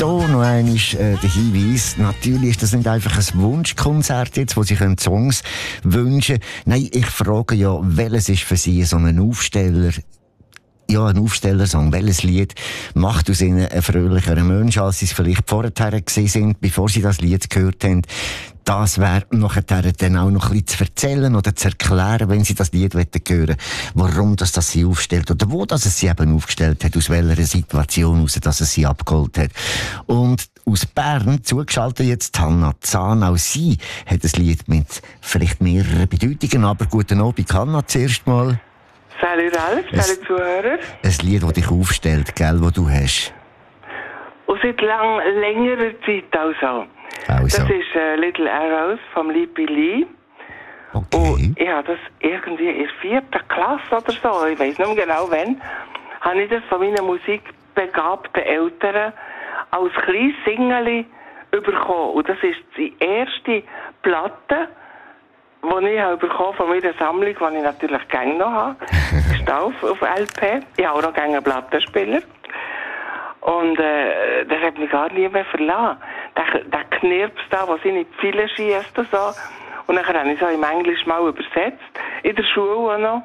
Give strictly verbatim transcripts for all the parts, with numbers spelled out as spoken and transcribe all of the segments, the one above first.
So, noch einmal äh, der Hinweis. Natürlich ist das nicht einfach ein Wunschkonzert jetzt, wo Sie können Songs wünschen können. Nein, ich frage ja, welches ist für Sie so ein Aufsteller? Ja, ein Aufstellersong. Welches Lied macht aus Ihnen einen fröhlicheren Mensch, als Sie es vielleicht vorher gewesen sind, bevor Sie das Lied gehört haben? Das wäre nachher dann auch noch ein bisschen zu erzählen oder zu erklären, wenn Sie das Lied hören wollen, warum das, das Sie aufstellt oder wo das es Sie eben aufgestellt hat, aus welcher Situation heraus, dass es Sie abgeholt hat. Und aus Bern zugeschaltet jetzt Hanna Zahn. Auch sie hat ein Lied mit vielleicht mehreren Bedeutungen, aber guten Abend, Hanna, zuerst mal. Salut Ralf, salut Zuhörer. Ein Lied, das dich aufstellt, gell, das du hast. Und seit lang, längerer Zeit also. Also. Das ist äh, Little Arrows vom Lipi Lee. Okay. Und ich habe das irgendwie in der vierten Klasse oder so, ich weiss nicht mehr genau wann, habe ich das von meinen musikbegabten Eltern als kleines Singerli bekommen. Und das ist die erste Platte, die ich habe bekommen von meiner Sammlung, die ich natürlich gerne noch habe. Ist auf, auf L P. Ich habe auch noch gerne einen Plattenspieler. Und äh, das hat mich gar nie mehr verlassen. Der, der Knirps da, der seine Pfeile schiesst und so. Und dann habe ich es auch im Englisch mal übersetzt. In der Schule auch noch.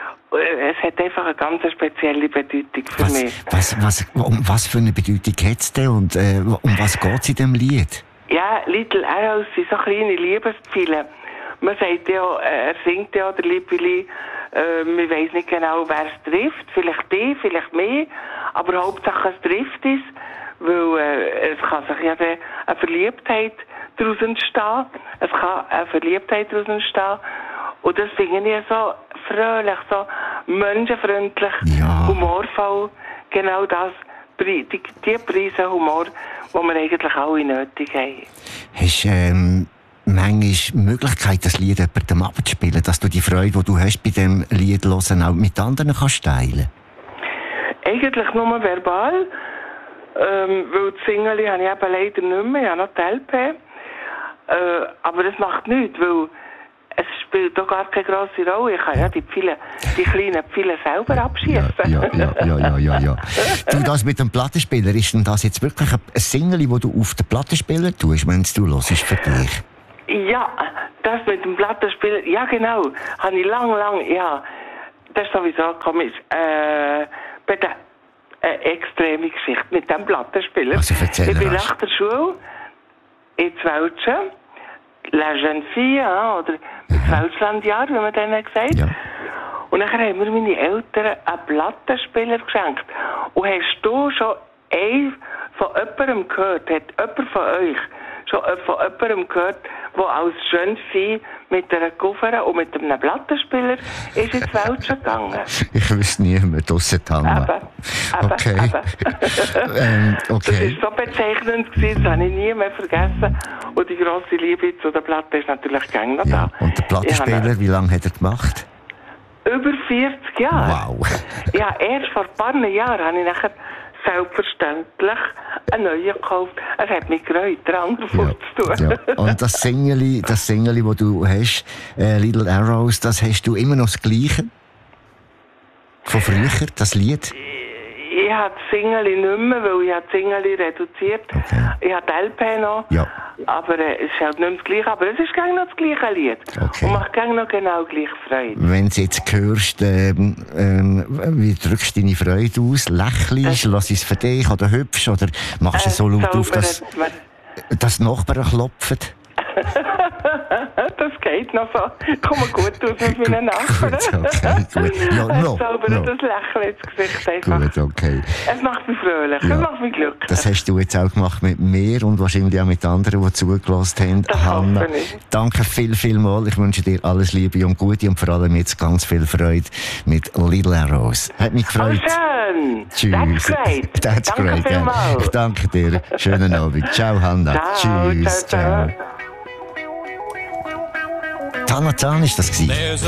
Es hat einfach eine ganz spezielle Bedeutung für was, mich. Was, was, um was für eine Bedeutung hat es denn und äh, um was geht es in diesem Lied? Ja, Little Arrows sind so kleine Liebespfeile. Man sagt ja, er singt ja, der Lippili, äh, man weiss nicht genau, wer es trifft. Vielleicht die, vielleicht mehr. Aber Hauptsache es trifft es, weil äh, es kann sich ja dann eine Verliebtheit daraus entstehen. Es kann eine Verliebtheit daraus entstehen. Und das finde ich so fröhlich, so menschenfreundlich, ja. humorvoll. Genau das, die, die, die Preise Humor, die wir eigentlich alle nötig haben. Hast du ähm, manchmal Möglichkeit, das Lied jemandem abzuspielen, dass du die Freude, die du hast bei diesem Lied hören, auch mit anderen kannst teilen? Eigentlich nur verbal, ähm, weil das Single habe ich eben leider nicht mehr, ich habe noch die L P. Äh, aber das macht nichts, weil es spielt doch gar keine grosse Rolle. Ich kann ja die Pfeile, die kleinen Pfeile selber abschießen. Ja, ja, ja, ja, ja, ja. Du, das mit dem Plattenspieler, ist denn das jetzt wirklich ein Single, das du auf den Plattenspieler tust, wenn du hörst, für dich? Ja, das mit dem Plattenspieler, ja genau, habe ich lang, lang, ja, das ist sowieso komisch, äh, bei der äh, extreme Geschichte mit dem Plattenspieler. Also erzähl ich bin rasch. nach der Schule in Zwölschen, La Jeune Fille, hein, oder im Zwölflandjahr, wie man denen gesagt. Ja. Und dann haben mir meine Eltern einen Plattenspieler geschenkt. Und hast du schon ein von jemandem gehört, hat jemand von euch schon von jemandem gehört, der als Jeune Fille mit einer Koffer und mit einem Plattenspieler ist ins Wäldchen gegangen? Ich wüsste niemand, ausser Hanna. Eben, eben, Okay. eben. ähm, Das okay. war so bezeichnend, gewesen, das habe ich nie mehr vergessen. Und die grosse Liebe zu der Platte ist natürlich gängig noch Ja. da. Und der Plattenspieler, wie lange hat er gemacht? Über vierzig Jahre. Wow. Ja, erst vor ein paar Jahren habe ich nachher selbstverständlich einen neuen gekauft. Es hat mich gereut, den anderen vorzutun. Ja. Und das Singeli, das Singeli, das du hast, äh, Little Arrows, das hast du immer noch das Gleiche? Von früher, das Lied? Ich habe das Singeli nicht mehr, weil ich habe das Singeli reduziert. Okay. Ich habe die L P noch. Ja. Aber äh, es ist halt nicht mehr das Gleiche. Aber es ist gerne noch das gleiche Lied. Okay. Und macht gerne noch genau gleich Freude. Wenn du jetzt hörst, ähm, ähm, wie drückst du deine Freude aus? Lächelst, lass es für dich oder hübsch? Oder machst du Äh, so laut auf, dass, zaubert man- dass die Nachbarn klopfen? Das geht noch so. Komm mal gut aus mit meinen Nachbarn. Gut, okay, gut. Ja, no, Es zaubert no. das Lächeln ins Gesicht einfach. Gut, okay. Es macht mich fröhlich, Ja. es macht mich glücklich. Das hast du jetzt auch gemacht mit mir und wahrscheinlich auch mit anderen, die zugelassen haben. Das Hanna, hoffe ich. danke viel, viel mal. Ich wünsche dir alles Liebe und Gute und vor allem jetzt ganz viel Freude mit Little Arrows. Hat mich Oh, gefreut. schön. Tschüss. That's great. That's Danke great. Ja. vielmals. Ich danke dir. Schönen Abend. Ciao, Hanna. Ciao, Tschüss. ciao, ciao. Hanna Zahn ist das gewesen.